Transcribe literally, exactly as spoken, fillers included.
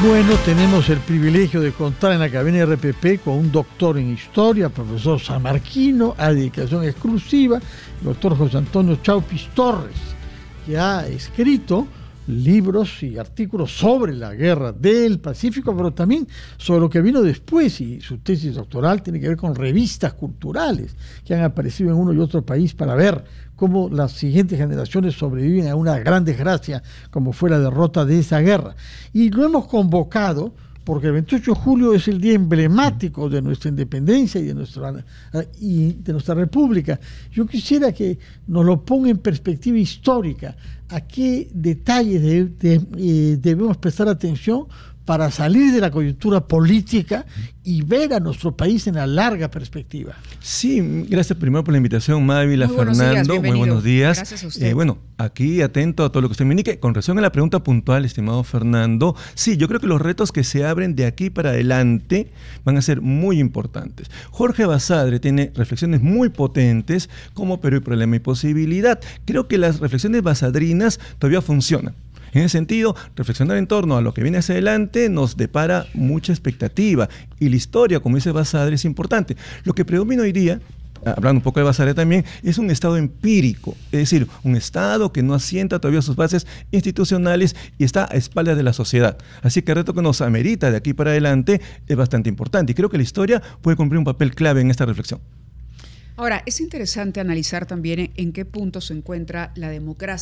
Bueno, tenemos el privilegio de contar en la cabina R P P con un doctor en historia, profesor sanmarquino, a dedicación exclusiva, el doctor José Antonio Chaupis Torres, que ha escrito libros y artículos sobre la guerra del Pacífico, pero también sobre lo que vino después, y su tesis doctoral tiene que ver con revistas culturales que han aparecido en uno y otro país para ver cómo las siguientes generaciones sobreviven a una gran desgracia como fue la derrota de esa guerra. Y lo hemos convocado porque el veintiocho de julio es el día emblemático de nuestra independencia y de nuestra, y de nuestra república. Yo quisiera que nos lo ponga en perspectiva histórica, a qué detalles de, de, eh, debemos prestar atención para salir de la coyuntura política y ver a nuestro país en la larga perspectiva. Sí, gracias primero por la invitación, Mávila, Muy buenos Fernando, días, muy buenos días. Gracias a usted. Eh, bueno, aquí atento a todo lo que usted me indique. Con relación a la pregunta puntual, estimado Fernando, sí, yo creo que los retos que se abren de aquí para adelante van a ser muy importantes. Jorge Basadre tiene reflexiones muy potentes como Perú y problema y posibilidad. Creo que las reflexiones basadrinas todavía funcionan. En ese sentido, reflexionar en torno a lo que viene hacia adelante nos depara mucha expectativa. Y la historia, como dice Basadre, es importante. Lo que predomina hoy día, hablando un poco de Basadre también, es un Estado empírico. Es decir, un Estado que no asienta todavía sus bases institucionales y está a espaldas de la sociedad. Así que el reto que nos amerita de aquí para adelante es bastante importante. Y creo que la historia puede cumplir un papel clave en esta reflexión. Ahora, es interesante analizar también en qué punto se encuentra la democracia